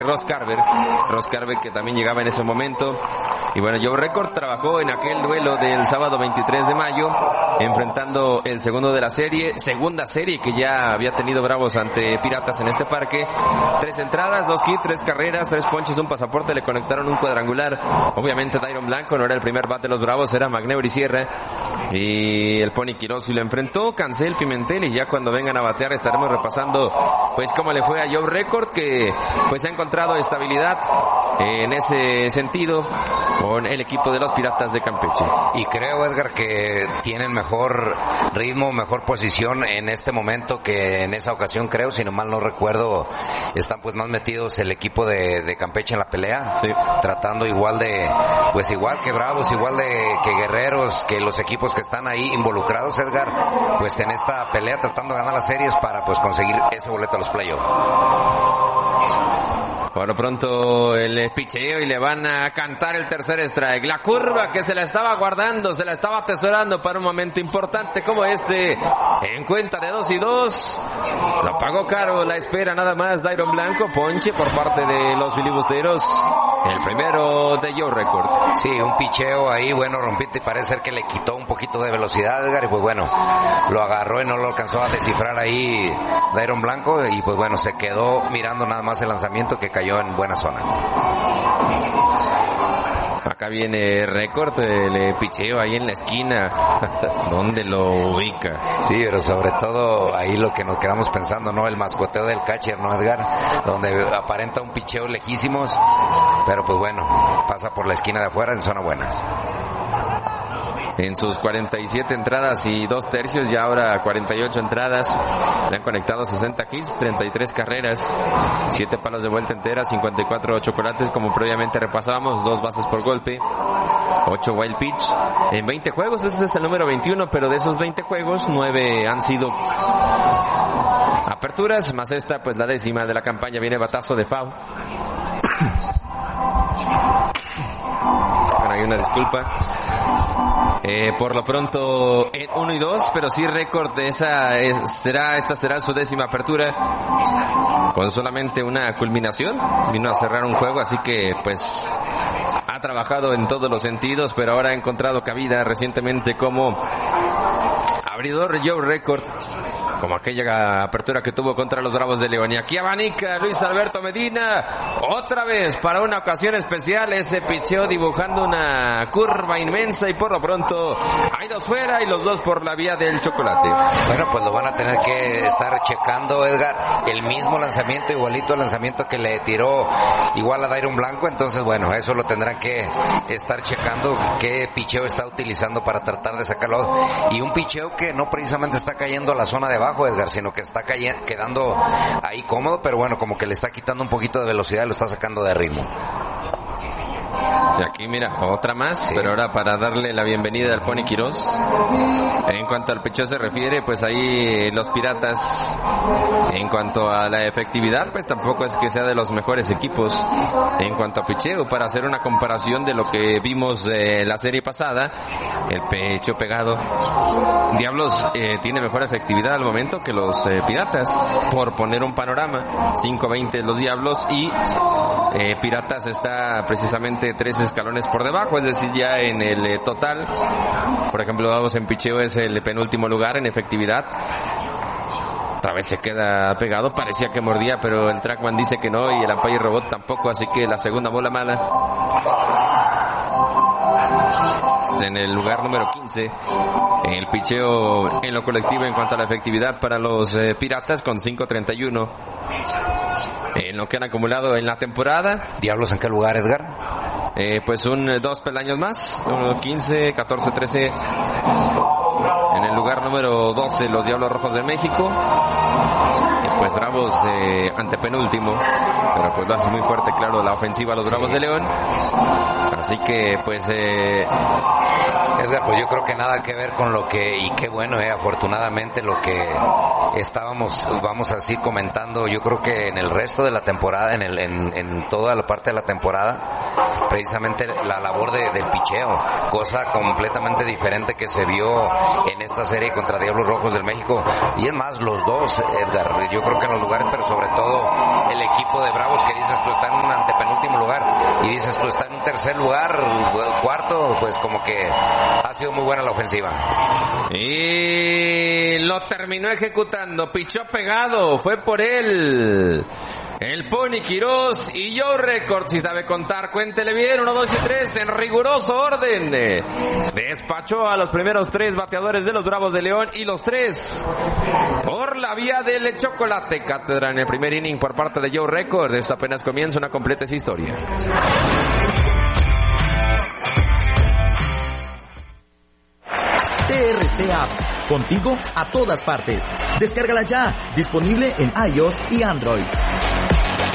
Ross Carver que también llegaba en ese momento. Y bueno, Joe Record trabajó en aquel duelo del sábado 23 de mayo, enfrentando el segundo de la serie, segunda serie que ya había tenido Bravos ante Piratas en este parque. 3 entradas, 2 hits, 3 carreras, 3 ponches, un pasaporte, le conectaron un cuadrangular. Obviamente Dairon Blanco no era el primer bat de los Bravos, era Magneuri Sierra. Y el Pony Quiroz y lo enfrentó Cancel, Pimentel, y ya cuando vengan a batear estaremos repasando pues cómo le fue a Joe Record, que pues ha encontrado estabilidad en ese sentido con el equipo de los Piratas de Campeche. Y creo, Edgar, que tienen mejor ritmo, mejor posición en este momento que en esa ocasión, creo, si no mal no recuerdo, están pues más metidos el equipo de Campeche en la pelea, sí, tratando igual que Bravos, igual que Guerreros, que los equipos que están ahí involucrados, Edgar, pues en esta pelea tratando de ganar las series para pues conseguir ese boleto a los playoffs. Por lo pronto el picheo y le van a cantar el tercer strike. La curva que se la estaba guardando, se la estaba atesorando para un momento importante como este. En cuenta de 2-2. Lo pagó caro, la espera nada más Dairon Blanco. Ponche por parte de los filibusteros. El primero de Joe Record. Sí, un picheo ahí, bueno, rompiste y parece ser que le quitó un poquito de velocidad, Edgar, y pues bueno, lo agarró y no lo alcanzó a descifrar ahí Dairon Blanco, y pues bueno, se quedó mirando nada más el lanzamiento que cayó en buena zona. Acá viene Record, el picheo ahí en la esquina. ¿Dónde lo ubica? Sí, pero sobre todo ahí lo que nos quedamos pensando, ¿no? El mascoteo del catcher, ¿no, Edgar? Donde aparenta un picheo lejísimos, pero pues bueno, pasa por la esquina de afuera en zona buena. En sus 47 entradas y 2 tercios, ya ahora 48 entradas, le han conectado 60 hits, 33 carreras, 7 palos de vuelta entera, 54 chocolates, como previamente repasábamos, 2 bases por golpe, 8 wild pitch, en 20 juegos, ese es el número 21, pero de esos 20 juegos, 9 han sido aperturas, más esta, pues la 10ª de la campaña, viene batazo de foul. Bueno, hay una disculpa. Por lo pronto en 1-2, pero sí Record esta será su 10ª apertura con solamente una culminación. Vino a cerrar un juego, así que pues ha trabajado en todos los sentidos, pero ahora ha encontrado cabida recientemente como abridor Joe Record, como aquella apertura que tuvo contra los Bravos de León. Y aquí abanica Luis Alberto Medina, otra vez para una ocasión especial, ese picheo dibujando una curva inmensa, y por lo pronto hay 2 fuera y los 2 por la vía del chocolate. Bueno, pues lo van a tener que estar checando, Edgar, el mismo lanzamiento, igualito al lanzamiento que le tiró igual a Dairon Blanco, entonces bueno, eso lo tendrán que estar checando, qué picheo está utilizando para tratar de sacarlo, y un picheo que no precisamente está cayendo a la zona de abajo, Edgar, sino que está quedando ahí cómodo, pero bueno, como que le está quitando un poquito de velocidad y lo está sacando de ritmo. Y aquí mira, otra más, sí, pero ahora para darle la bienvenida al Pony Quiroz. En cuanto al picheo se refiere, pues ahí los Piratas, en cuanto a la efectividad, pues tampoco es que sea de los mejores equipos en cuanto a picheo. Para hacer una comparación de lo que vimos la serie pasada, el pecho pegado, Diablos tiene mejor efectividad al momento que los Piratas, por poner un panorama. 5-20 los Diablos, y Piratas está precisamente 3 escalones por debajo, es decir, ya en el total. Por ejemplo, vamos, en picheo es el penúltimo lugar, en efectividad otra vez se queda pegado, parecía que mordía, pero el trackman dice que no, y el umpire robot tampoco, así que la segunda bola mala. En el lugar número 15 en el picheo en lo colectivo en cuanto a la efectividad para los Piratas, con 5.31 en lo que han acumulado en la temporada. ¿Diablos en qué lugar, Edgar? Pues 2 peldaños más, 15, 14, 13. En el lugar número 12 los Diablos Rojos de México, y pues Bravos antepenúltimo, pero pues lo hace muy fuerte, claro, la ofensiva a los Bravos de León. Así que pues Edgar, pues yo creo que nada que ver con lo que, y qué bueno, afortunadamente lo que vamos a decir comentando, yo creo que en el resto de la temporada, en toda la parte de la temporada, precisamente la labor del picheo, cosa completamente diferente que se vio en esta serie contra Diablos Diablos Rojos del México, y es más, los dos, Edgar, yo creo que en los lugares, pero sobre todo el equipo de Bravos, que dices tú está en un antepenúltimo lugar, y dices tú está en un tercer lugar, cuarto, pues como que ha sido muy buena la ofensiva. Y lo terminó ejecutando, pichó pegado, fue por él. El Pony Quirós, y Joe Record, si sabe contar, cuéntele bien, 1, 2 y 3, en riguroso orden. Despachó a los primeros 3 bateadores de los Bravos de León, y los 3 por la vía del chocolate. Cátedra en el primer inning por parte de Joe Record. Esto apenas comienza, una completa esa historia. TRC App, contigo a todas partes. Descárgala ya, disponible en iOS y Android.